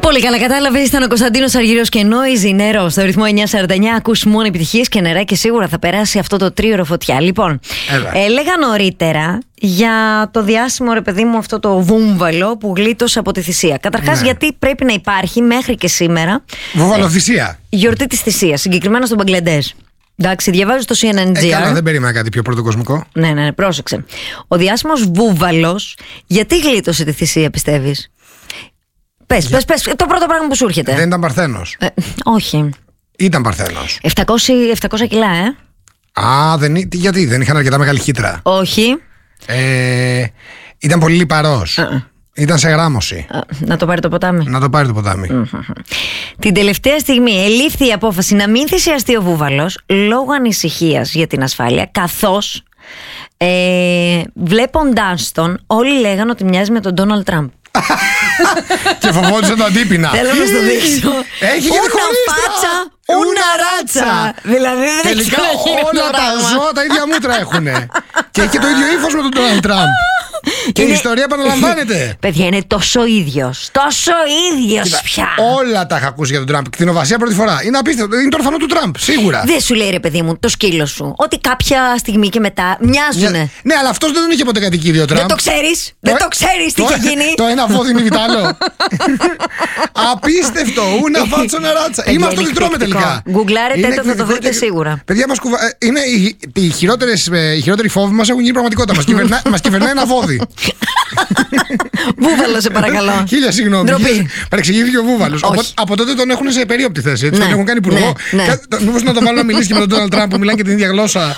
Πολύ καλά κατάλαβε, ήταν ο Κωνσταντίνος Αργυρός και Noisy νερό στο ρυθμό 949. Ακούς μόνο επιτυχίες και νερά και σίγουρα θα περάσει αυτό το τρίωρο φωτιά. Λοιπόν, έλεγα νωρίτερα για το διάσημο, ρε παιδί μου, αυτό το βούμβαλο που γλίτωσε από τη θυσία. Καταρχάς, γιατί πρέπει να υπάρχει μέχρι και σήμερα βούμβαλο-θυσία. Γιορτή της θυσίας, συγκεκριμένα στο Μπαγκλαντές. Εντάξει, διαβάζω στο CNN. Καλά, δεν περίμενα κάτι πιο πρωτοκοσμικό. Ναι, πρόσεξε. Ο διάσημος βούβαλος, γιατί γλίτωσε τη θυσία, πιστεύεις? Πες, το πρώτο πράγμα που σου έρχεται. Δεν ήταν Παρθένος. Όχι. Ήταν Παρθένος. 700 κιλά, Γιατί δεν είχαν αρκετά μεγάλη χύτρα? Όχι. Ήταν πολύ λιπαρός. Ήταν σε γράμμωση. Να το πάρει το ποτάμι. Να το πάρει το ποτάμι. Την τελευταία στιγμή ελήφθη η απόφαση να μην θυσιαστεί ο βούβαλος λόγω ανησυχίας για την ασφάλεια, καθώς βλέποντάς τον όλοι λέγανε ότι μοιάζει με τον Ντόναλντ Τραμπ. Και φοβόντουσαν το αντίπεινα. Θέλω να στο δείξω. Έχει Ούνα φάτσα, ούνα ράτσα. Δηλαδή δεν τελικά όλα τα ζώα τα ίδια μούτρα έχουνε. Και έχει το ίδιο ύφος με τον Ντόναλντ Τραμπ. Και η ιστορία επαναλαμβάνεται. Παιδιά, είναι τόσο ίδιος. Τόσο ίδιος πια. Όλα τα είχα ακούσει για τον Τραμπ. Κτηνοβασία πρώτη φορά. Είναι απίστευτο. Είναι το ορφανό του Τραμπ, σίγουρα. Δεν σου λέει, ρε παιδί μου, το σκύλο σου ότι κάποια στιγμή και μετά μοιάζουνε. Ναι, αλλά αυτός δεν είχε ποτέ κατοικίδιο ο Τραμπ. Δεν το ξέρεις. Δεν το ξέρεις τι είχε γίνει. Το ένα βόδι είναι βιτάλο. Απίστευτο. Ούνα φάτσο να ράτσα. Είμαι αυτό που τρώμε τελικά. Γκουγκλάρετε το, θα το βρείτε σίγουρα. Παιδιά, είναι οι χειρότεροι φόβοι μας έχουν γίνει πραγματικότητα. Μας κυβερνάει ένα βόδι. Βούβαλο, σε παρακαλώ. Χίλια συγγνώμη. Παρεξηγήθηκε ο Βούβαλος. Από τότε τον έχουν σε περίοπτη θέση. Τον έχουν κάνει υπουργό. Μήπως να τον βάλουν να μιλήσει και με τον Ντόναλντ Τραμπ που μιλάνε και την ίδια γλώσσα.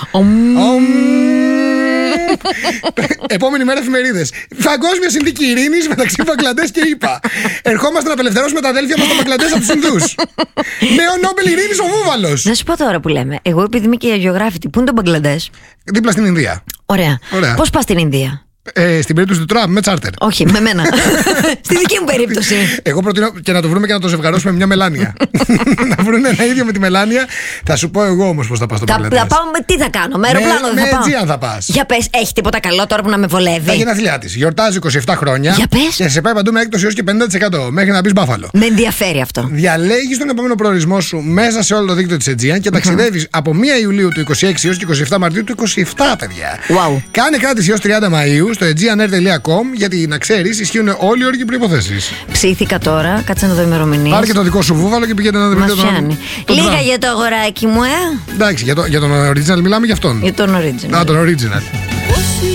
Επόμενη μέρα εφημερίδες. Παγκόσμια συνθήκη ειρήνης μεταξύ Μπαγκλαντές και ΗΠΑ. Ερχόμαστε να απελευθερώσουμε τα αδέλφια μας στα Μπαγκλαντές από τους Ινδούς. Νέο Νόμπελ ειρήνης ο Βούβαλος. Να σου πω τώρα που λέμε. Εγώ, επειδή είμαι και γεωγράφητη, πού είναι το Μπαγκλαντές? Δίπλα στην Ινδία. Ωραία. Πώς πας στην Ινδία? Στην περίπτωση του Τραμπ, με τσάρτερ. Όχι, με μένα. Στη δική μου περίπτωση. Εγώ προτείνω και να το βρούμε και να το ζευγαρώσουμε με μια Μελάνια. Να βρουν ένα ίδιο με τη Μελάνια. Θα σου πω εγώ όμως πώς θα πας στο Μπαγκλαντές. Θα πάω τι θα κάνω, με αεροπλάνο δεν θα πάω? Με Aegean θα πας. Για πες, έχει τίποτα καλό τώρα που να με βολεύει? Τα γενέθλιά της. Γιορτάζει 27 χρόνια. Για πες. Και σε πάει παντού με έκπτωση έως και 50% μέχρι να μπεις Μπάφαλο. Με ενδιαφέρει αυτό. Διαλέγεις τον επόμενο προορισμό σου μέσα σε όλο το δίκτυο της Aegean και ταξιδεύεις από 1 Ιουλίου του 26 έως και 27 Μαρτίου του 27, παιδιά. Wow. Κάνε κράτηση έως 30 Μαΐου στο aegeanair.com, γιατί να ξέρεις, ισχύουν όλοι οι όροι και προϋποθέσεις. Ψήθηκα τώρα, κάτσε να δω ημερομηνίες. Πάρε και το δικό σου βούβαλο και πήγαινε να δείτε τον. Λίγα για το αγοράκι μου, Εντάξει, για τον original μιλάμε για αυτόν. Για τον original. Τον original.